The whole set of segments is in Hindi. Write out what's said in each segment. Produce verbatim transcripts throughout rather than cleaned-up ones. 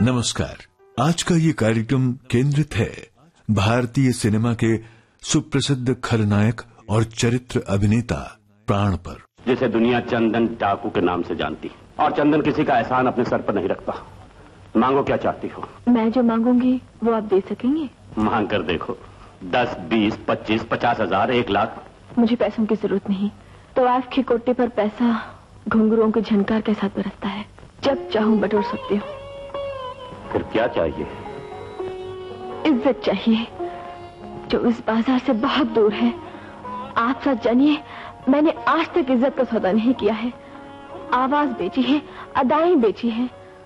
नमस्कार। आज का ये कार्यक्रम केंद्रित है भारतीय सिनेमा के सुप्रसिद्ध खलनायक और चरित्र अभिनेता प्राण पर, जिसे दुनिया चंदन डाकू के नाम से जानती, और चंदन किसी का एहसान अपने सर पर नहीं रखता। मांगो क्या चाहती हो? मैं जो मांगूंगी वो आप दे सकेंगे? मांग कर देखो, दस, बीस, पच्चीस, पचास हजार, एक लाख। मुझे पैसों की जरूरत नहीं। तो आपके कोटे पर पैसा घुंघरुओं के झनकार के साथ बरसता है, जब चाहूं बटोर सकती हूँ। फिर क्या चाहिए? इज्जत चाहिए, जो इस बाजार से बहुत दूर है। आप सच जानिए, मैंने आज तक इज्जत का सौदा नहीं किया है। आवाज बेची है, अदाएं बेची है।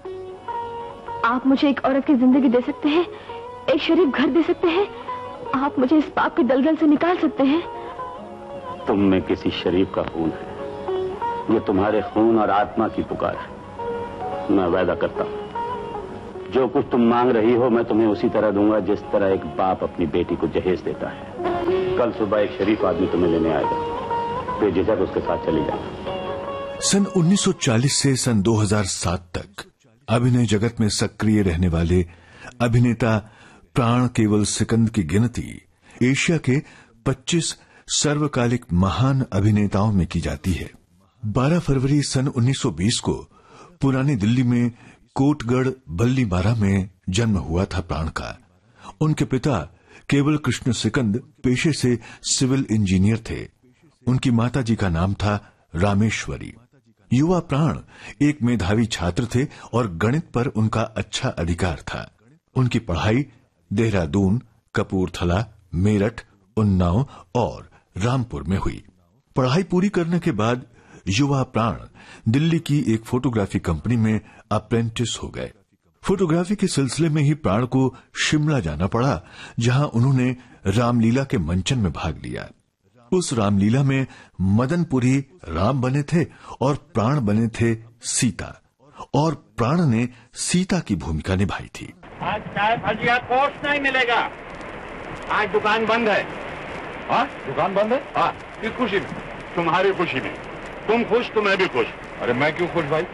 आप मुझे एक औरत की जिंदगी दे सकते हैं, एक शरीफ घर दे सकते हैं। आप मुझे इस पाप के दलदल से निकाल सकते हैं। तुम में किसी शरीफ का खून है, ये तुम्हारे खून और आत्मा की पुकार है। मैं वादा करता हूं, जो कुछ तुम मांग रही हो मैं तुम्हें उसी तरह दूंगा जिस तरह एक बाप अपनी बेटी को जहेज देता है। कल सुबह एक शरीफ आदमी तुम्हें लेने आएगा, बेझिझक उसके साथ चली जाना। सन उन्नीस सौ चालीस से सन दो हज़ार सात तक अभिनय जगत में सक्रिय रहने वाले अभिनेता प्राण केवल सिकंद की गिनती एशिया के पच्चीस सर्वकालिक महान अभिनेताओं में की जाती है। बारह फरवरी सन उन्नीस सौ बीस को पुरानी दिल्ली में कोटगढ़ बल्लीबारा में जन्म हुआ था प्राण का। उनके पिता केवल कृष्ण सिकंद पेशे से सिविल इंजीनियर थे। उनकी माताजी का नाम था रामेश्वरी। युवा प्राण एक मेधावी छात्र थे और गणित पर उनका अच्छा अधिकार था। उनकी पढ़ाई देहरादून, कपूरथला, मेरठ, उन्नाव और रामपुर में हुई। पढ़ाई पूरी करने के बाद युवा प्राण दिल्ली की एक फोटोग्राफी कंपनी में अप्रेंटिस हो गए। फोटोग्राफी के सिलसिले में ही प्राण को शिमला जाना पड़ा, जहां उन्होंने रामलीला के मंचन में भाग लिया। उस रामलीला में मदनपुरी राम बने थे और प्राण बने थे सीता, और प्राण ने सीता की भूमिका निभाई थी। आज चाय भजिया कोर्स नहीं मिलेगा, आज दुकान बंद है। हाँ, दुकान बंद है? हाँ, किस खुशी में? तुम्हारी खुशी में। तुम खुश तो मैं भी खुश। अरे मैं क्यों खुश भाई?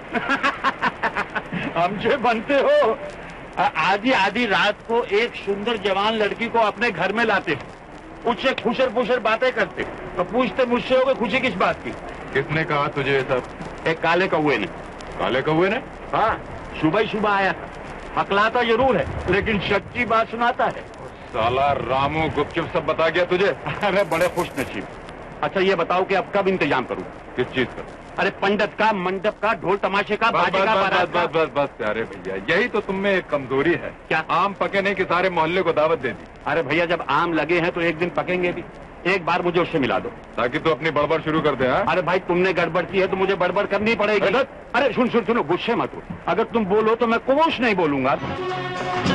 हम जो बनते हो, आधी आधी रात को एक सुंदर जवान लड़की को अपने घर में लाते हो, उससे खुशर पुशर बातें करते हो, तो पूछते मुझसे हो खुशी किस बात की? किसने कहा तुझे ये सब? एक काले कौए ने। काले कौए ने? हाँ, सुबह ही सुबह आया था। हकलाता जरूर है, लेकिन सच्ची बात सुनाता है। साला रामू गुपचुप सब बता गया तुझे? अरे बड़े खुश नसीब। अच्छा ये बताओ कि अब कब इंतजाम करूं? किस चीज का? अरे पंडित का, मंडप का, ढोल तमाशे का, बाजे का, बारात का। बस बस बस प्यारे भैया, यही तो तुम में एक कमजोरी है। क्या? आम पके नहीं कि सारे मोहल्ले को दावत दे दी। अरे भैया, जब आम लगे हैं तो एक दिन पकेंगे भी। एक बार मुझे उससे मिला दो, ताकि तू अपनी बड़बड़ शुरू कर दे। अरे भाई, तुमने गड़बड़ की है तो मुझे बड़बड़ करनी पड़ेगी। अरे सुन सुन सुनो, गुस्से मत हो। अगर तुम बोलो तो मैं कुछ नहीं बोलूंगा।